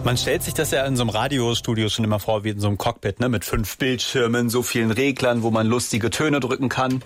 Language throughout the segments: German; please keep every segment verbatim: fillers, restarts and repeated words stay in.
Man stellt sich das ja in so einem Radiostudio schon immer vor wie in so einem Cockpit, ne? Mit fünf Bildschirmen, so vielen Reglern, wo man lustige Töne drücken kann.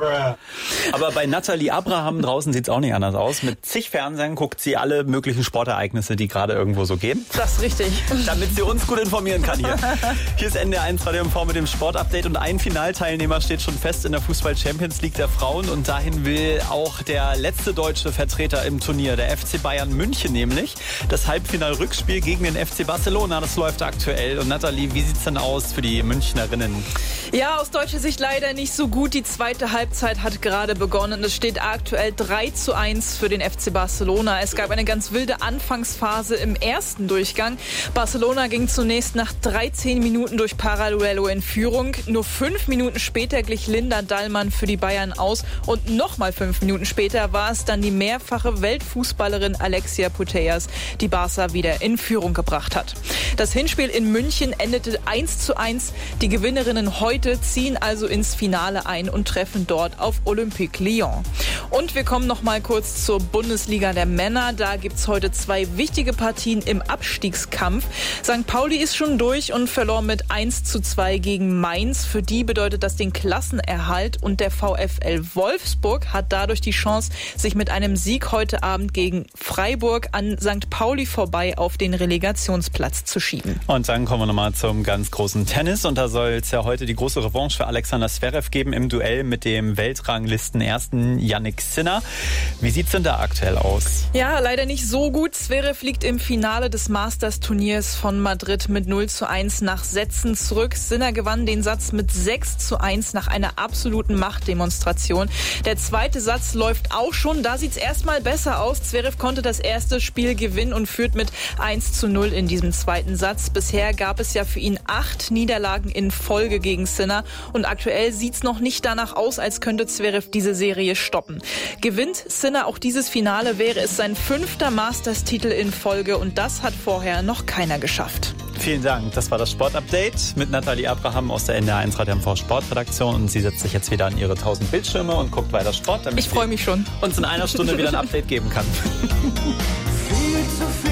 Aber bei Nathalie Abraham draußen sieht's auch nicht anders aus. Mit zig Fernsehern guckt sie alle möglichen Sportereignisse, die gerade irgendwo so gehen. Das ist richtig. Damit sie uns gut informieren kann hier. Hier ist N D R eins Radio M V mit dem Sportupdate und ein Finalteilnehmer steht schon fest in der Fußball-Champions League der Frauen und dahin will auch der letzte deutsche Vertreter im Turnier, der F C Bayern München nämlich. Das Halbfinal-Rückspiel gegen den F C Barcelona, das läuft aktuell. Und Nathalie, wie sieht's denn aus für die Münchnerinnen? Ja, aus deutscher Sicht leider nicht so gut. Die zweite Halbzeit hat gerade begonnen. Es steht aktuell drei zu eins für den F C Barcelona. Es gab eine ganz wilde Anfangsphase im ersten Durchgang. Barcelona ging zunächst nach dreizehn Minuten durch Paraduello in Führung. Nur fünf Minuten später glich Linda Dallmann für die Bayern aus. Und nochmal fünf Minuten später war es dann die mehrfache Weltfußballerin Alexia Putellas, die Barca wieder in Führung gebracht hat. Das Hinspiel in München endete eins zu eins. Die Gewinnerinnen heute ziehen also ins Finale ein und treffen dort auf Olympique Lyon. Und wir kommen noch mal kurz zur Bundesliga der Männer. Da gibt's heute zwei wichtige Partien im Abstiegskampf. Sankt Pauli ist schon durch und verlor mit eins zu zwei gegen Mainz. Für die bedeutet das den Klassenerhalt und der VfL Wolfsburg hat dadurch die Chance, sich mit einem Sieg heute Abend gegen Freiburg an Sankt Pauli vorbei auf den Relegationsplatz zu schieben. Und dann kommen wir nochmal zum ganz großen Tennis. Und da soll es ja heute die große Revanche für Alexander Zverev geben im Duell mit dem Weltranglisten-Ersten Jannik Sinner. Wie sieht's denn da aktuell aus? Ja, leider nicht so gut. Zverev liegt im Finale des Masters-Turniers von Madrid mit null zu eins nach Sätzen zurück. Sinner gewann den Satz mit sechs zu eins nach einer absoluten Machtdemonstration. Der zweite Satz läuft auch schon. Da sieht's erstmal besser aus. Zverev konnte das erste Spiel gewinnen und führt mit eins zu null in diesem zweiten Satz. Bisher gab es ja für ihn acht Niederlagen in Folge gegen Sinner und aktuell sieht's noch nicht danach aus, als könnte Zverev diese Serie stoppen. Gewinnt Sinner auch dieses Finale, wäre es sein fünfter Masters-Titel in Folge und das hat vorher noch keiner geschafft. Vielen Dank. Das war das Sportupdate mit Nathalie Abraham aus der N D R eins Radio M V Sportredaktion und sie setzt sich jetzt wieder an ihre tausend Bildschirme und guckt weiter Sport, damit ich freue mich schon. uns in einer Stunde wieder ein Update geben kann. Viel zu viel.